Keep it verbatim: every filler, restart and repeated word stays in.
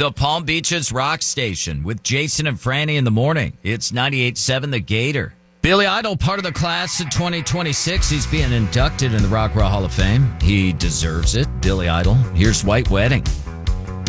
The Palm Beaches Rock Station with Jason and Franny in the morning. It's ninety-eight point seven The Gator. Billy Idol, part of the class of twenty twenty-six. He's being inducted in the Rock and Roll Hall of Fame. He deserves it. Billy Idol. Here's White Wedding.